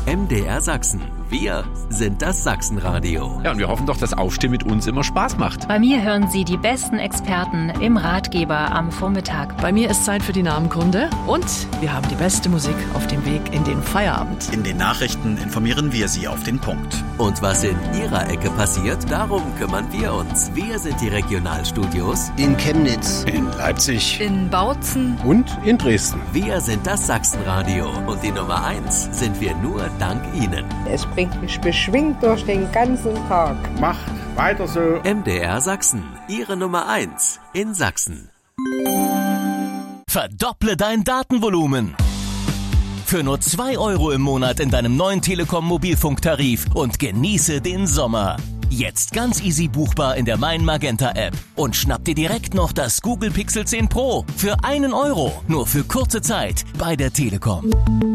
MDR Sachsen. Wir sind das Sachsenradio. Ja, und wir hoffen doch, dass Aufstehen mit uns immer Spaß macht. Bei mir hören Sie die besten Experten im Ratgeber am Vormittag. Bei mir ist Zeit für die Namenkunde und wir haben die beste Musik auf dem Weg in den Feierabend. In den Nachrichten informieren wir Sie auf den Punkt. Und was in Ihrer Ecke passiert, darum kümmern wir uns. Wir sind die Regionalstudios in Chemnitz, in Leipzig, in Bautzen und in Dresden. Wir sind das Sachsenradio und die Nummer 1 sind wir nur dank Ihnen. Es bringt mich beschwingt durch den ganzen Tag. Macht weiter so. MDR Sachsen, Ihre Nummer 1 in Sachsen. Verdopple dein Datenvolumen. Für nur 2 € im Monat in deinem neuen Telekom-Mobilfunktarif und genieße den Sommer. Jetzt ganz easy buchbar in der Mein Magenta App. Und schnapp dir direkt noch das Google Pixel 10 Pro für 1 €. Nur für kurze Zeit bei der Telekom.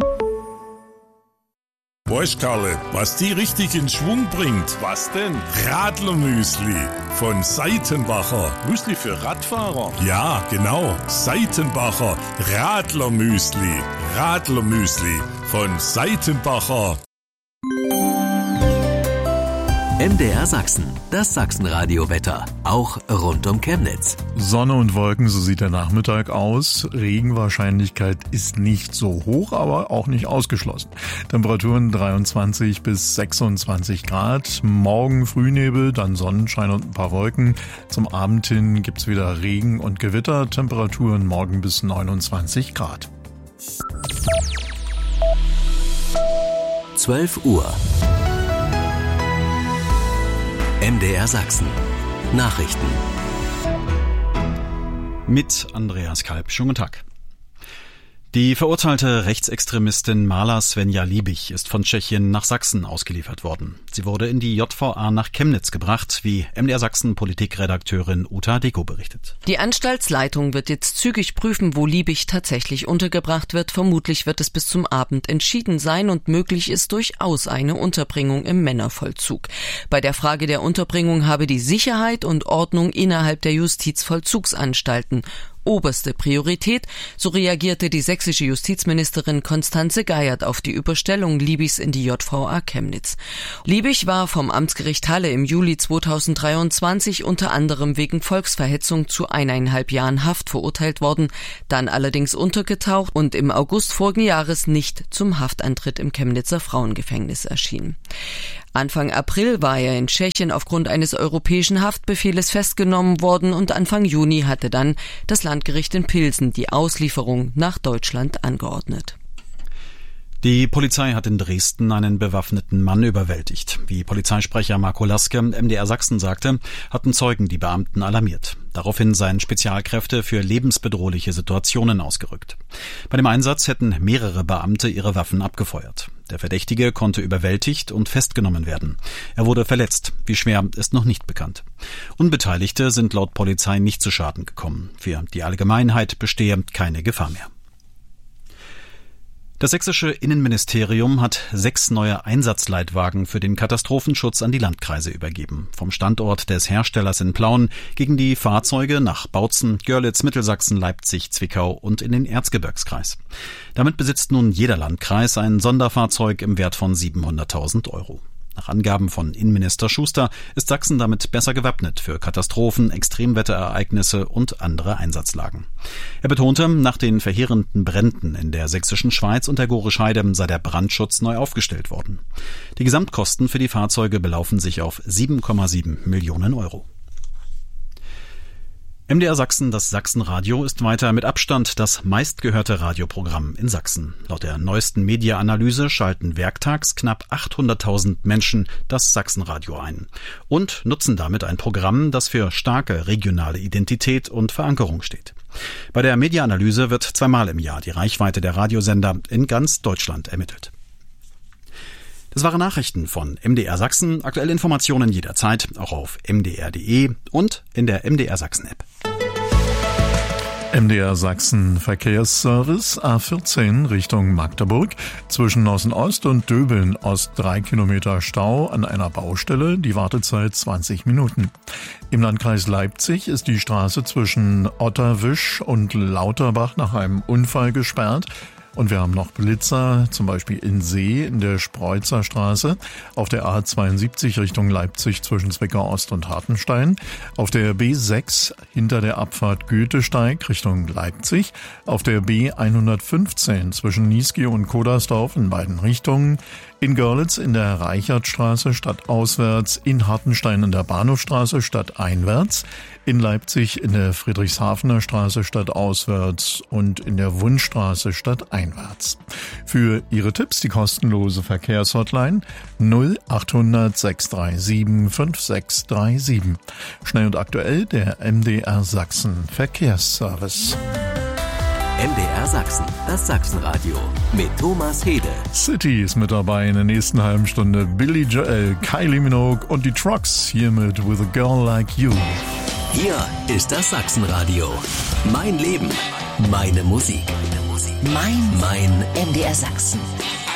Weißt Karle, was die richtig in Schwung bringt? Was denn? Radlermüsli von Seitenbacher. Müsli für Radfahrer? Ja, genau. Seitenbacher Radlermüsli. Radlermüsli von Seitenbacher. MDR Sachsen, das Sachsenradio-Wetter, auch rund um Chemnitz. Sonne und Wolken, so sieht der Nachmittag aus. Regenwahrscheinlichkeit ist nicht so hoch, aber auch nicht ausgeschlossen. Temperaturen 23 bis 26 Grad. Morgen Frühnebel, dann Sonnenschein und ein paar Wolken. Zum Abend hin gibt's wieder Regen und Gewitter. Temperaturen morgen bis 29 Grad. 12 Uhr. MDR Sachsen. Nachrichten. Mit Andreas Kalb. Schönen guten Tag. Die verurteilte Rechtsextremistin Mala Svenja Liebig ist von Tschechien nach Sachsen ausgeliefert worden. Sie wurde in die JVA nach Chemnitz gebracht, wie MDR Sachsen Politikredakteurin Uta Deko berichtet. Die Anstaltsleitung wird jetzt zügig prüfen, wo Liebig tatsächlich untergebracht wird. Vermutlich wird es bis zum Abend entschieden sein und möglich ist durchaus eine Unterbringung im Männervollzug. Bei der Frage der Unterbringung habe die Sicherheit und Ordnung innerhalb der Justizvollzugsanstalten oberste Priorität, so reagierte die sächsische Justizministerin Constanze Geiert auf die Überstellung Liebigs in die JVA Chemnitz. Liebig war vom Amtsgericht Halle im Juli 2023 unter anderem wegen Volksverhetzung zu 1,5 Jahren Haft verurteilt worden, dann allerdings untergetaucht und im August vorigen Jahres nicht zum Haftantritt im Chemnitzer Frauengefängnis erschienen. Anfang April war er in Tschechien aufgrund eines europäischen Haftbefehles festgenommen worden und Anfang Juni hatte dann das Landgericht in Pilsen die Auslieferung nach Deutschland angeordnet. Die Polizei hat in Dresden einen bewaffneten Mann überwältigt. Wie Polizeisprecher Marco Laske MDR Sachsen sagte, hatten Zeugen die Beamten alarmiert. Daraufhin seien Spezialkräfte für lebensbedrohliche Situationen ausgerückt. Bei dem Einsatz hätten mehrere Beamte ihre Waffen abgefeuert. Der Verdächtige konnte überwältigt und festgenommen werden. Er wurde verletzt. Wie schwer, ist noch nicht bekannt. Unbeteiligte sind laut Polizei nicht zu Schaden gekommen. Für die Allgemeinheit bestehe keine Gefahr mehr. Das sächsische Innenministerium hat 6 neue Einsatzleitwagen für den Katastrophenschutz an die Landkreise übergeben. Vom Standort des Herstellers in Plauen gegen die Fahrzeuge nach Bautzen, Görlitz, Mittelsachsen, Leipzig, Zwickau und in den Erzgebirgskreis. Damit besitzt nun jeder Landkreis ein Sonderfahrzeug im Wert von 700.000 €. Nach Angaben von Innenminister Schuster ist Sachsen damit besser gewappnet für Katastrophen, Extremwetterereignisse und andere Einsatzlagen. Er betonte, nach den verheerenden Bränden in der sächsischen Schweiz und der Gorisch Heide sei der Brandschutz neu aufgestellt worden. Die Gesamtkosten für die Fahrzeuge belaufen sich auf 7,7 Millionen €. MDR Sachsen, das Sachsenradio, ist weiter mit Abstand das meistgehörte Radioprogramm in Sachsen. Laut der neuesten Media-Analyse schalten werktags knapp 800.000 Menschen das Sachsenradio ein und nutzen damit ein Programm, das für starke regionale Identität und Verankerung steht. Bei der Media-Analyse wird 2-mal im Jahr die Reichweite der Radiosender in ganz Deutschland ermittelt. Das waren Nachrichten von MDR Sachsen. Aktuelle Informationen jederzeit, auch auf mdr.de und in der MDR Sachsen-App. MDR Sachsen Verkehrsservice A14 Richtung Magdeburg. Zwischen Nossen-Ost und Döbeln-Ost 3 Kilometer Stau an einer Baustelle. Die Wartezeit 20 Minuten. Im Landkreis Leipzig ist die Straße zwischen Otterwisch und Lauterbach nach einem Unfall gesperrt. Und wir haben noch Blitzer, zum Beispiel in See in der Spreutzer Straße, auf der A72 Richtung Leipzig zwischen Zwickau Ost und Hartenstein, auf der B6 hinter der Abfahrt Goethesteig Richtung Leipzig, auf der B115 zwischen Niesky und Kodersdorf in beiden Richtungen, in Görlitz in der Reichertstraße stadtauswärts, in Hartenstein in der Bahnhofstraße stadteinwärts, in Leipzig in der Friedrichshafener Straße stadtauswärts und in der Wundstraße stadteinwärts. Für Ihre Tipps die kostenlose Verkehrshotline 0800 637 5637. Schnell und aktuell der MDR Sachsen Verkehrsservice. MDR Sachsen, das Sachsenradio mit Thomas Hede. City ist mit dabei in der nächsten halben Stunde. Billy Joel, Kylie Minogue und die Trucks hier mit With a Girl Like You. Hier ist das Sachsenradio. Mein Leben, meine Musik. Mein MDR Sachsen.